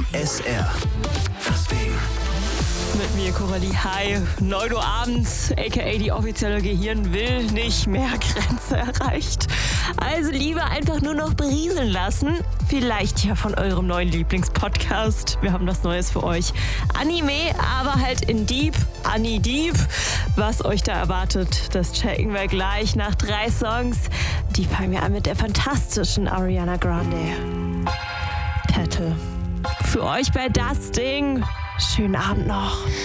SR. Das Ding. Mit mir, Coralie. Hi. 9 Uhr abends, a.k.a. die offizielle Gehirn will nicht mehr Grenze erreicht. Also lieber einfach nur noch berieseln lassen. Vielleicht ja von eurem neuen Lieblingspodcast. Wir haben was Neues für euch. Anime, aber halt in Deep. Annie Deep. Was euch da erwartet, das checken wir gleich nach 3 Songs. Die fangen wir an mit der fantastischen Ariana Grande. Petal. Für euch bei Das Ding. Schönen Abend noch.